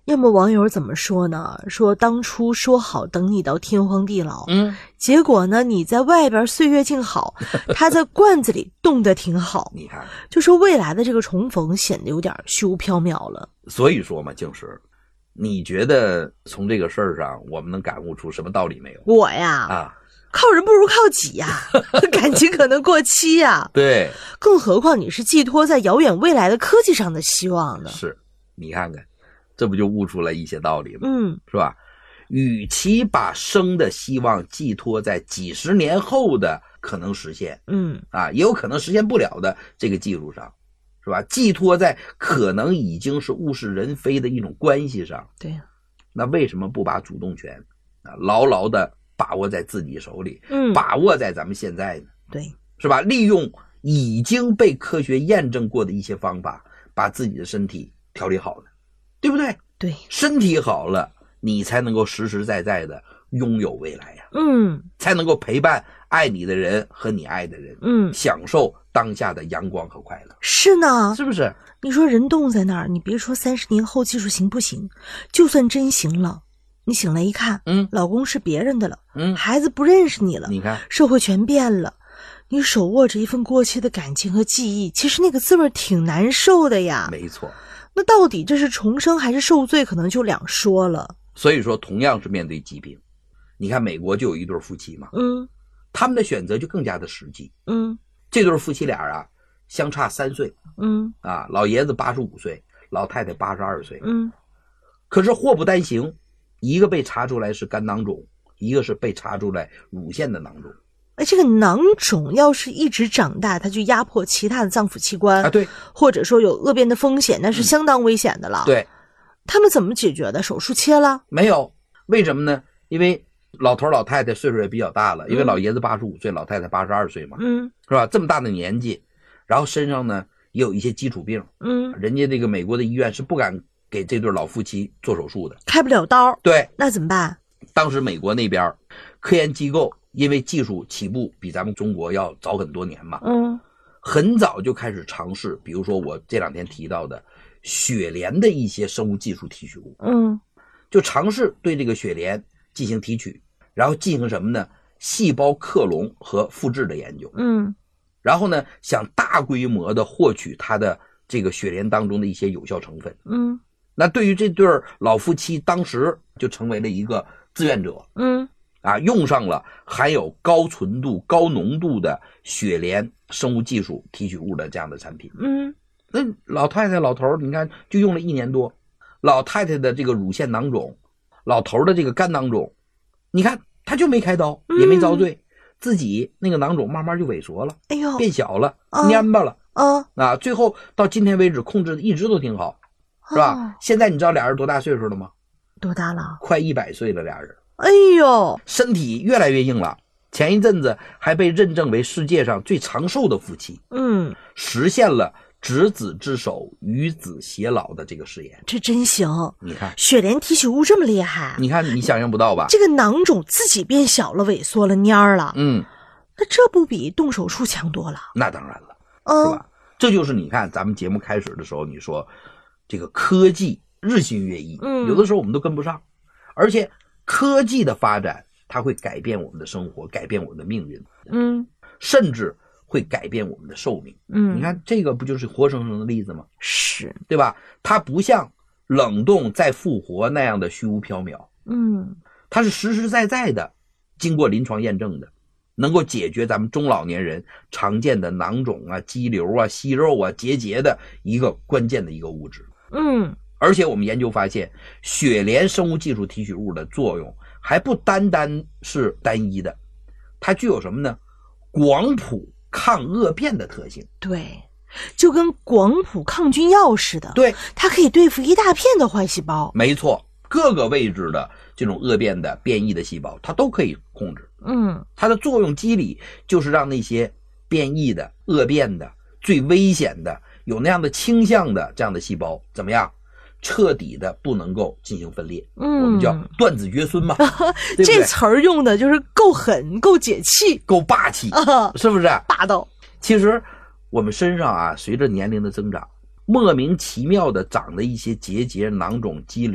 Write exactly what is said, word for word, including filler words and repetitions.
要么网友怎么说呢？说当初说好等你到天荒地老， 嗯， 结果呢你在外边岁月静好，他在罐子里冻得挺好。 你看， 就说未来的这个重逢显得有点虚无缥缈了。 所以说嘛，静石，你觉得从这个事儿上我们能感悟出什么道理没有？ 我呀， 啊， 靠人不如靠己呀，感情可能过期呀。 对， 更何况你是寄托在遥远未来的科技上的希望呢。 是，你看看，这不就悟出来一些道理吗？ 嗯， 是吧？与其把生的希望寄托在几十年后的可能实现， 嗯啊，也有可能实现不了的这个技术上，是吧？寄托在可能已经是物是人非的一种关系上， 对， 那为什么不把主动权啊牢牢的把握在自己手里， 嗯， 把握在咱们现在呢？ 对， 是吧？利用已经被科学验证过的一些方法，把自己的身体调理好了，对不对？ 对， 身体好了，你才能够实实在在的拥有未来呀， 嗯才能够陪伴爱你的人和你爱的人， 嗯， 享受当下的阳光和快乐， 是呢， 是不是？ 你说人冻在那儿，你别说三十年后技术行不行，就算真行了，你醒来一看， 嗯， 老公是别人的了， 嗯， 孩子不认识你了， 你看， 社会全变了，你手握着一份过期的感情和记忆，其实那个滋味挺难受的呀。 没错。 那到底这是重生还是受罪，可能就两说了。 所以说，同样是面对疾病，你看美国就有一对夫妻嘛， 嗯他们的选择就更加的实际。 嗯这对夫妻俩啊，相差三岁嗯啊，老爷子八十五岁，老太太八十二岁。 嗯， 可是祸不单行，一个被查出来是肝囊肿，一个是被查出来乳腺的囊肿。 哎，这个囊肿要是一直长大，它就压迫其他的脏腑器官啊，对， 或者说有恶变的风险，那是相当危险的了。 对， 他们怎么解决的？手术切了？ 没有，为什么呢？因为老头老太太岁数也比较大了，因为老爷子八十五岁，老太太八十二岁嘛， 嗯是吧？这么大的年纪，然后身上呢也有一些基础病， 嗯， 人家这个美国的医院是不敢给这对老夫妻做手术的， 开不了刀。 对， 那怎么办？ 当时美国那边科研机构因为技术起步比咱们中国要早很多年嘛， 嗯很早就开始尝试，比如说我这两天提到的血莲的一些生物技术提取物， 嗯就尝试对这个血莲进行提取，然后进行什么呢？细胞克隆和复制的研究， 嗯然后呢，想大规模的获取它的这个血莲当中的一些有效成分。 嗯那对于这对老夫妻，当时就成为了一个志愿者， 嗯啊，用上了含有高纯度、高浓度的血莲生物技术提取物的这样的产品。 嗯， 那老太太、老头儿，你看就用了一年多，老太太的这个乳腺囊肿，老头的这个肝囊肿，你看他就没开刀，也没遭罪，嗯、自己那个囊肿慢慢就萎缩了， 哎呦， 变小了， 啊、 蔫巴了啊啊！最后到今天为止控制的一直都挺好，是吧？ 哦、 现在你知道俩人多大岁数了吗？ 多大了？ 快一百岁了，俩人。 哎呦， 身体越来越硬了。前一阵子还被认证为世界上最长寿的夫妻， 嗯， 实现了执子之手，与子偕老的这个誓言。 这真行！ 你看， 血莲提取物这么厉害， 你看你想象不到吧？ 这个囊肿自己变小了、萎缩了、蔫儿了， 嗯， 那这不比动手术强多了？ 那当然了， 嗯、 是吧？这就是你看咱们节目开始的时候你说这个科技日新月异， 嗯， 有的时候我们都跟不上，而且科技的发展它会改变我们的生活，改变我们的命运， 嗯， 甚至会改变我们的寿命。 嗯， 你看这个不就是活生生的例子吗？ 是， 对吧？它不像冷冻再复活那样的虚无缥缈， 嗯， 它是实实在在的经过临床验证的，能够解决咱们中老年人常见的囊肿啊、肌瘤啊、息肉啊、结节的一个关键的一个物质。 嗯， 而且我们研究发现，血莲生物技术提取物的作用还不单单是单一的，它具有什么呢？广谱抗恶变的特性。 对，就跟广谱抗菌药似的。 对， 它可以对付一大片的坏细胞。 没错，各个位置的这种恶变的变异的细胞，它都可以控制。 嗯， 它的作用机理就是让那些变异的、恶变的、最危险的、有那样的倾向的这样的细胞怎么样？彻底的不能够进行分裂， 嗯， 我们叫断子绝孙嘛，对不对？ 这词儿用的就是够狠、够解气、 够霸气， 啊、 是不是？ 霸道。 其实我们身上啊，随着年龄的增长，莫名其妙的长的一些结节、囊肿、肌瘤。